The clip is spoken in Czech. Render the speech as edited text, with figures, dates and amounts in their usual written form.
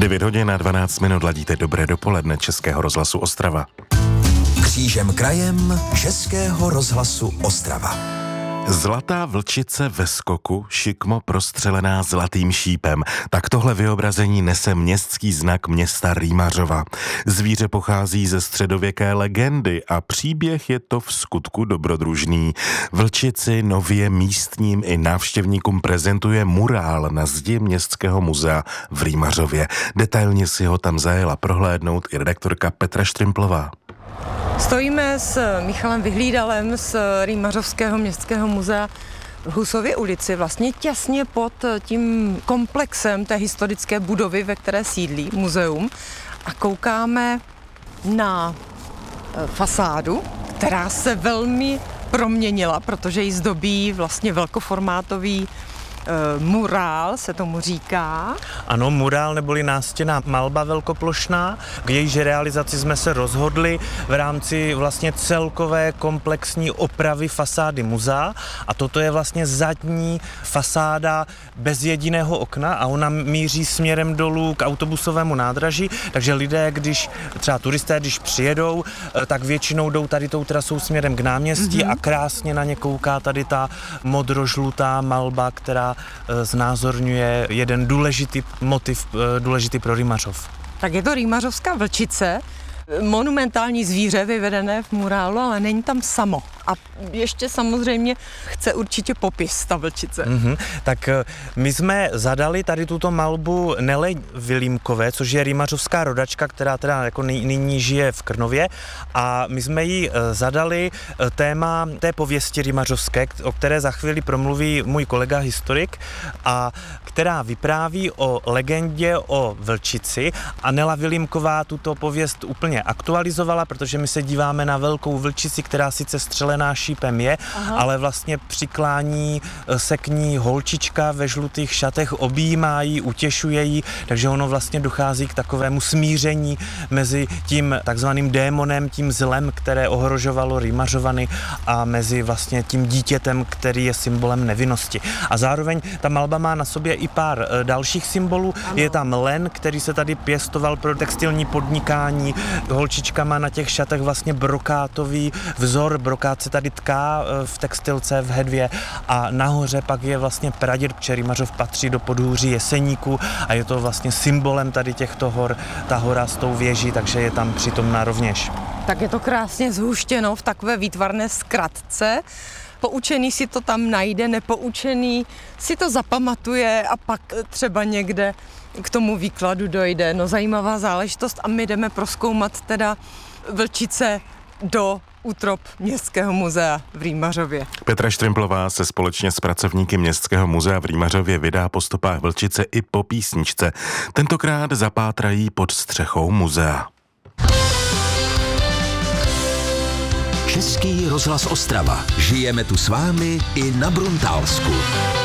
9 hodin a 12 minut, ladíte dobré dopoledne Českého rozhlasu Ostrava. Křížem krajem Českého rozhlasu Ostrava. Zlatá vlčice ve skoku, šikmo prostřelená zlatým šípem. Tak tohle vyobrazení nese městský znak města Rýmařova. Zvíře pochází ze středověké legendy a příběh je to v skutku dobrodružný. Vlčici nově místním i návštěvníkům prezentuje murál na zdi Městského muzea v Rýmařově. Detailně si ho tam zajela prohlédnout i redaktorka Petra Štrimplová. Stojíme s Michalem Vyhlídalem z Rýmařovského městského muzea v Husově ulici, vlastně těsně pod tím komplexem té historické budovy, ve které sídlí muzeum, a koukáme na fasádu, která se velmi proměnila, protože ji zdobí vlastně velkoformátový murál, se tomu říká. Ano, murál neboli nástěnná malba velkoplošná. K jejíž realizaci jsme se rozhodli v rámci vlastně celkové komplexní opravy fasády muzea, a toto je vlastně zadní fasáda bez jediného okna a ona míří směrem dolů k autobusovému nádraží, takže lidé, když třeba turisté, když přijedou, tak většinou jdou tady tou trasou směrem k náměstí a krásně na ně kouká tady ta modrožlutá malba, která znázorňuje jeden důležitý motiv, důležitý pro Rýmařov. Tak je to rýmařovská vlčice, monumentální zvíře vyvedené v murálu, ale není tam samo. A ještě samozřejmě chce určitě popis ta vlčice. Tak my jsme zadali tady tuto malbu Nele Vilímkové, což je rýmařovská rodačka, která teda jako nyní žije v Krnově, a my jsme jí zadali téma té pověsti rýmařovské, o které za chvíli promluví můj kolega historik, a která vypráví o legendě o vlčici, a Nela Vilímková tuto pověst úplně aktualizovala, protože my se díváme na velkou vlčici, která sice střelená šípem je, ale vlastně přiklání se k ní holčička ve žlutých šatech, objímá ji, utěšuje ji, takže ono vlastně dochází k takovému smíření mezi tím takzvaným démonem, tím zlem, které ohrožovalo Rýmařovany, a mezi vlastně tím dítětem, který je symbolem nevinnosti. A zároveň ta malba má na sobě i pár dalších symbolů. Ano. Je tam len, který se tady pěstoval pro textilní podnikání. Holčička má na těch šatech vlastně brokátový vzor, brokát se tady tká v textilce v Hedvě, a nahoře pak je vlastně praděd, protože Rýmařov patří do podhůří Jeseníku a je to vlastně symbolem tady těchto hor, ta hora s tou věží, takže je tam přítomná rovněž. Tak je to krásně zhuštěno v takové výtvarné zkratce. Poučený si to tam najde, nepoučený si to zapamatuje a pak třeba někde k tomu výkladu dojde. No, zajímavá záležitost, a my jdeme prozkoumat teda vlčice do útrop Městského muzea v Rýmařově. Petra Štrimplová se společně s pracovníky Městského muzea v Rýmařově vydá po stopách vlčice i po písničce. Tentokrát zapátrají pod střechou muzea. Český rozhlas Ostrava. Žijeme tu s vámi i na Bruntálsku.